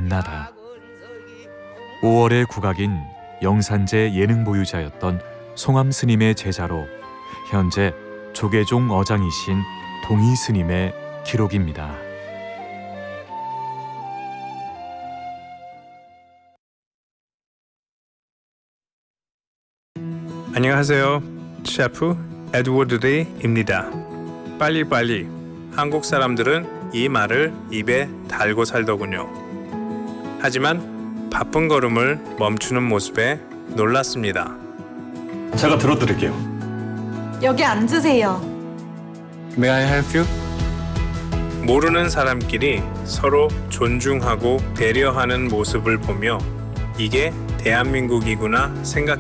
만나다. 5월의 국악인 영산제 예능 보유자였던 송암 스님의 제자로 현재 조계종 어장이신 동희 스님의 기록입니다. 안녕하세요. 셰프 에드워드 리입니다. 빨리빨리. 한국 사람들은 이 말을 입에 달고 살더군요. 하지만 바쁜 걸음을 멈추는 모습에 놀랐습니다. 제가 들어드릴게요. 여기 앉으세요. May I help you? 모르는 사람끼리 서로 존중하고 배려하는 모습을 보며 이게 대한민국이구나 생각